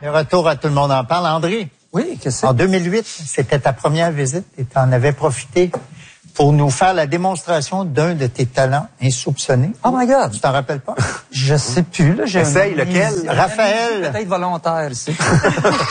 Le retour à Tout le monde en parle. André, Oui, qu'est-ce que c'est? en 2008, c'était ta première visite et tu en avais profité pour nous faire la démonstration d'un de tes talents insoupçonnés. Oh my God! Tu t'en rappelles pas? Je sais plus, là. Essaye lequel? Raphaël. Peut-être volontaire, ici.